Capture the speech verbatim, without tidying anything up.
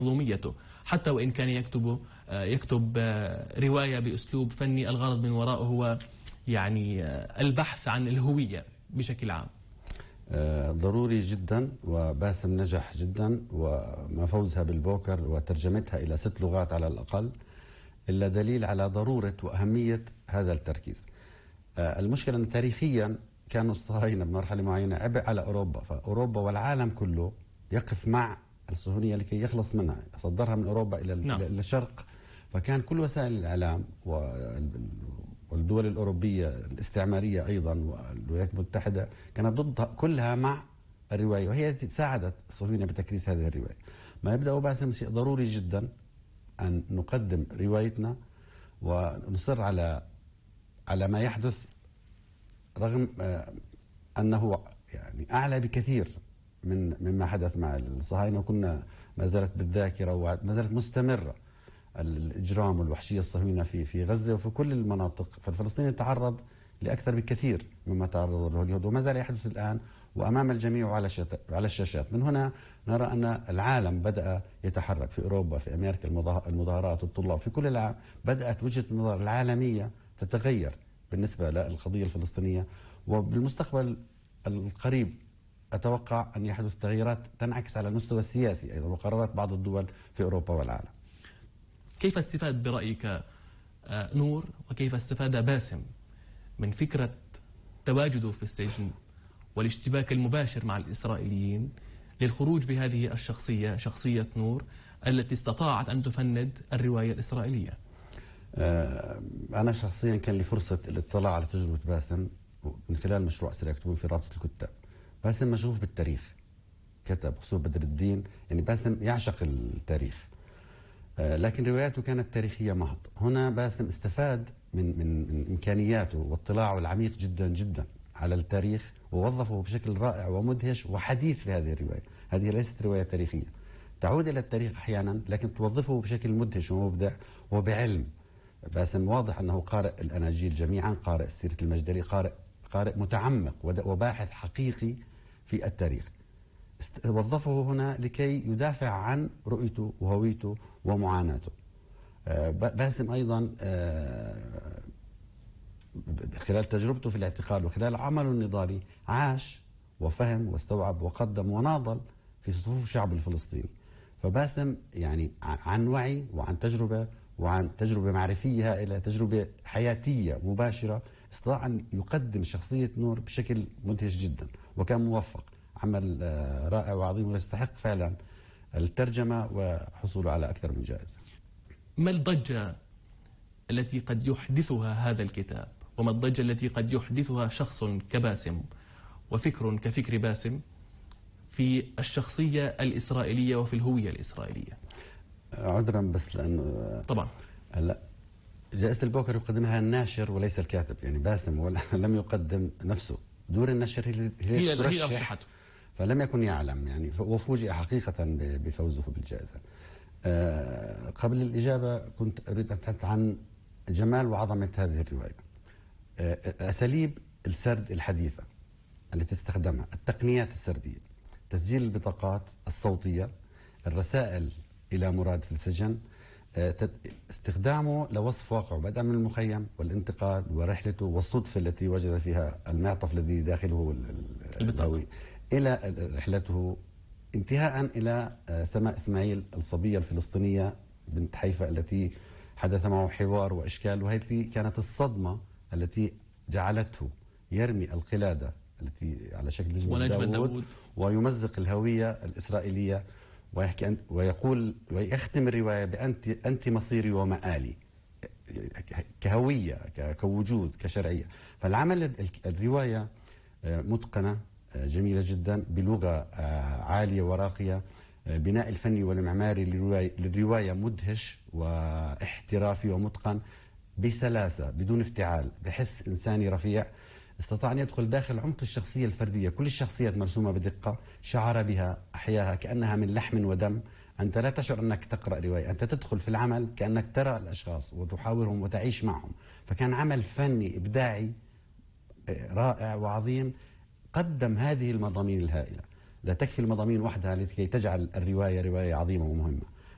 منظوميته، حتى وإن كان يكتب يكتب رواية بأسلوب فني الغرض من وراءه هو يعني البحث عن الهوية بشكل عام. ضروري جدا، وباسم نجح جدا، وما فوزها بالبوكر وترجمتها إلى ست لغات على الأقل إلا دليل على ضرورة وأهمية هذا التركيز. المشكلة أن تاريخيا كانوا الصهاينة بمرحلة معينة عبء على أوروبا، فأوروبا والعالم كله يقف مع الصهيونية لكي يخلص منها، يصدرها من أوروبا إلى نعم. إلى الشرق. فكان كل وسائل الإعلام والدول الأوروبية الاستعمارية أيضا والولايات المتحدة كانت ضد كلها مع الرواية، وهي التي ساعدت الصهيونية بتكريس هذه الرواية. ما يبدأ باسم شيء ضروري جدا أن نقدم روايتنا ونصر على على ما يحدث، رغم أنه يعني أعلى بكثير من مما حدث مع الصهاينة، وكنا ما زالت بالذاكرة وما زالت مستمرة الإجرام والوحشية الصهيونية في في غزة وفي كل المناطق. فالفلسطيني تعرض لأكثر بكثير مما تعرض له اليهود، وما زال يحدث الآن وأمام الجميع على على الشاشات. من هنا نرى أن العالم بدأ يتحرك، في أوروبا، في أمريكا، المظاهرات، الطلاب في كل العالم بدأت وجهة النظر العالمية تتغير بالنسبة للقضية الفلسطينية. وبالمستقبل القريب أتوقع أن يحدث تغييرات تنعكس على المستوى السياسي أيضا وقرارات بعض الدول في أوروبا والعالم. كيف استفاد برأيك نور وكيف استفاد باسم من فكرة تواجده في السجن والاشتباك المباشر مع الإسرائيليين للخروج بهذه الشخصية، شخصية نور التي استطاعت أن تفند الرواية الإسرائيلية؟ أنا شخصيا كان لي فرصة الاطلاع على تجربة باسم من خلال مشروع سيكتبون في رابطة الكتاب. باسم مشغوف بالتاريخ، كتب خصوصا بدر الدين، يعني باسم يعشق التاريخ، لكن رواياته كانت تاريخية محض. هنا باسم استفاد من من, من إمكانياته واطلاعه العميق جدا جدا على التاريخ، ووظفه بشكل رائع ومدهش وحديث في هذه الرواية. هذه ليست رواية تاريخية، تعود إلى التاريخ أحيانا لكن توظفه بشكل مدهش ومبدع وبعلم. باسم واضح أنه قارئ الأناجيل جميعا، قارئ سيرة المجدلي، قارئ قارئ متعمق وباحث حقيقي في التاريخ. وظفه هنا لكي يدافع عن رؤيته وهويته ومعاناته. باسم أيضا خلال تجربته في الاعتقال وخلال عمله النضالي عاش وفهم واستوعب وقدم وناضل في صفوف الشعب الفلسطيني. فباسم يعني عن وعي وعن تجربة وعن تجربة معرفية هائلة، تجربة حياتية مباشرة، استطاع أن يقدم شخصية نور بشكل مدهش جدا، وكان موفق. عمل رائع وعظيم ويستحق فعلا الترجمة وحصوله على أكثر من جائزة. ما الضجة التي قد يحدثها هذا الكتاب، وما الضجة التي قد يحدثها شخص كباسم وفكر كفكر باسم في الشخصية الإسرائيلية وفي الهوية الإسرائيلية؟ عذرا بس لأنه طبعا هلا جائزة البوكر يقدمها الناشر وليس الكاتب، يعني باسم ولا لم يقدم نفسه، دور النشر هي هي ترشح، فلم يكن يعلم يعني، وفوجئ حقيقة بفوزه بالجائزة. أه قبل الإجابة كنت أريد أن أتحدث عن جمال وعظمة هذه الرواية. أه أساليب السرد الحديثة التي استخدمها، التقنيات السردية، تسجيل البطاقات الصوتية، الرسائل إلى مراد في السجن، استخدامه لوصف واقعه بدءا من المخيم والانتقال ورحلته والصدفة التي وجد فيها المعطف الذي داخله البطاقة إلى رحلته، انتهاء إلى سماء إسماعيل الصبية الفلسطينية بنت حيفا التي حدث معه حوار وإشكال، وهذه كانت الصدمة التي جعلته يرمي القلادة التي على شكل نجم داود, داود ويمزق الهوية الإسرائيلية، ويحكي ويقول ويختم الرواية بأنت أنت مصيري ومآلي، كهوية كوجود كشرعية. فالعمل الرواية متقنة جميلة جدا بلغة عالية وراقية، بناء الفني والمعماري للرواية مدهش واحترافي ومتقن بسلاسة بدون افتعال، بحس إنساني رفيع. استطاع أن يدخل داخل عمق الشخصية الفردية، كل الشخصيات مرسومة بدقة، شعر بها، أحياها كأنها من لحم ودم. أنت لا تشعر أنك تقرأ رواية، أنت تدخل في العمل كأنك ترى الأشخاص وتحاورهم وتعيش معهم. فكان عمل فني إبداعي رائع وعظيم، قدم هذه المضامين الهائلة. لا تكفي المضامين وحدها لكي تجعل الرواية رواية عظيمة ومهمة.